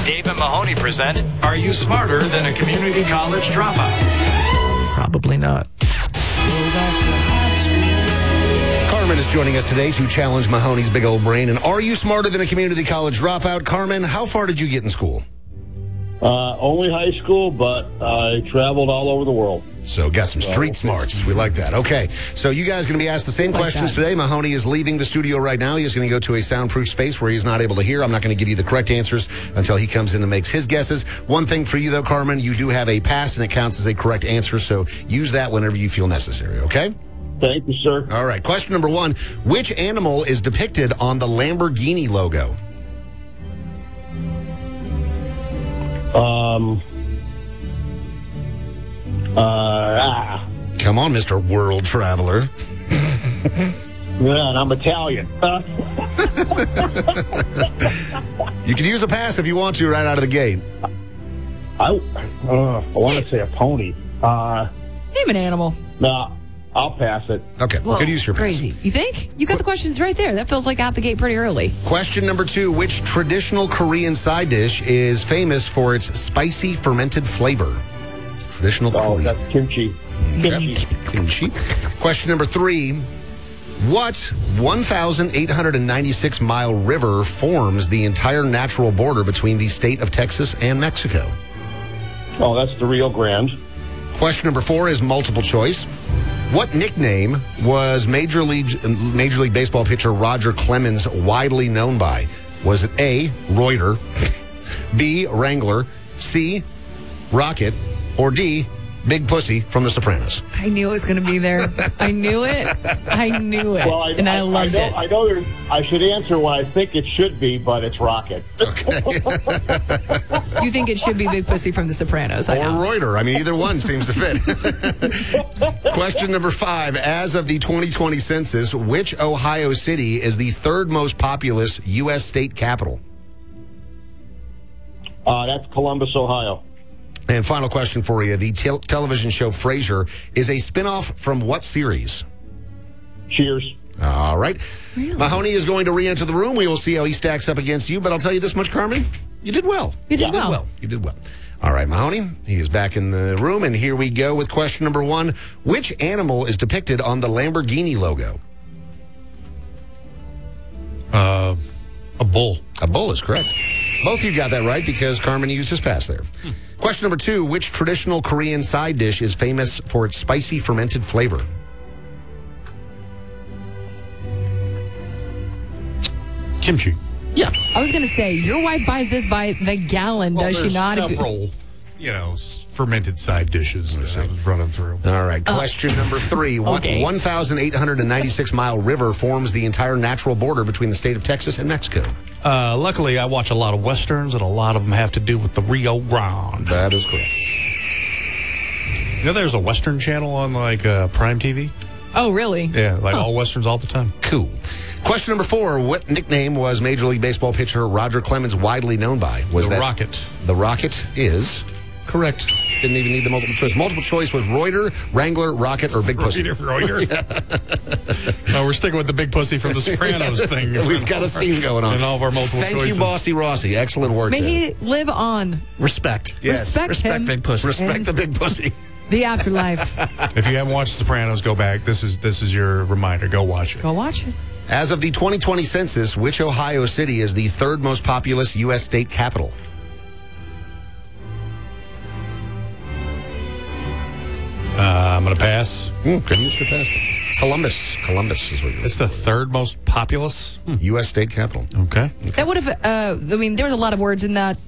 Dave and Mahoney present, Are You Smarter Than a Community College Dropout? Probably not. Carmen is joining us today to challenge Mahoney's big old brain. And are you smarter than a community college dropout? Carmen, how far did you get in school? Only high school, but I traveled all over the world. So got some street smarts. We like that. Okay, so you guys going to be asked the same questions today. Mahoney is leaving the studio right now. He's going to go to a soundproof space where he's not able to hear. I'm not going to give you the correct answers until he comes in and makes his guesses. One thing for you, though, Carmen, you do have a pass, and it counts as a correct answer, so use that whenever you feel necessary, okay? Thank you, sir. All right, question number one. Which animal is depicted on the Lamborghini logo? Come on, Mr. World Traveler. Yeah, and I'm Italian. You can use a pass if you want to right out of the gate. I want to say a pony. Name an animal. No, I'll pass it. Okay, Whoa, good use your pass. crazy. You think? You got the questions right there. That feels like out the gate pretty early. Question number two. Which traditional Korean side dish is famous for its spicy fermented flavor? It's traditional Korean. That's kimchi. Okay. Kimchi. Question number three. What 1,896-mile river forms the entire natural border between the state of Texas and Mexico? Oh, that's the Rio Grande. Question number four is multiple choice. What nickname was Major League Baseball pitcher Roger Clemens widely known by? Was it A, Reuter, B, Wrangler, C, Rocket, or D, Big Pussy from The Sopranos? I knew it was going to be there. I knew it. I loved it. I know I should answer what I think it should be, but it's Rocket. Okay. You think it should be Big Pussy from The Sopranos? I Or know. Reuter. I mean, either one seems to fit. Question number five. As of the 2020 census, which Ohio city is the third most populous U.S. state capital? That's Columbus, Ohio. And final question for you. The television show Frasier is a spinoff from what series? Cheers. All right. Really? Mahoney is going to re-enter the room. We will see how he stacks up against you. But I'll tell you this much, Carmen. You did well. You did well. You did well. All right, Mahoney. He is back in the room. And here we go with question number one. Which animal is depicted on the Lamborghini logo? A bull. A bull is correct. Both of you got that right because Carmen used his pass there. Question number two. Which traditional Korean side dish is famous for its spicy fermented flavor? Kimchi. Yeah. I was going to say, your wife buys this by the gallon, does she there's not? several, fermented side dishes that I was running through. All right. Question number three. What Okay. 1,896-mile river forms the entire natural border between the state of Texas and Mexico? Luckily, I watch a lot of Westerns, and a lot of them have to do with the Rio Grande. That is correct. There's a Western channel on, Prime TV? Oh, really? Yeah, all Westerns all the time. Cool. Question number four. What nickname was Major League Baseball pitcher Roger Clemens widely known by? Was that Rocket. The Rocket is correct. Didn't even need the multiple choice. Multiple choice was Reuter, Wrangler, Rocket, or Big Pussy. Reuter. No, we're sticking with the Big Pussy from The Sopranos thing. We've got a theme going on. In all of our multiple Thank choices. you, Bossy Rossi. Excellent work May there. he live on. Respect. Yes. Respect him. Big Pussy. Respect the Big Pussy. The afterlife. If you haven't watched Sopranos, go back. This is your reminder. Go watch it. Go watch it. As of the 2020 census, which Ohio city is the third most populous U.S. state capital? I'm going to pass. Good use your pass. Columbus. Columbus is what you're It's the third most populous. U.S. state capital. Okay. That would have, there was a lot of words in that